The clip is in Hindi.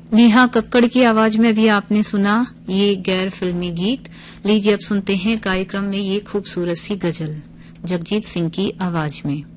नेहा कक्कड़ की आवाज में भी आपने सुना ये गैर फिल्मी गीत। लीजिए अब सुनते हैं कार्यक्रम में ये खूबसूरत सी गजल जगजीत सिंह की आवाज में।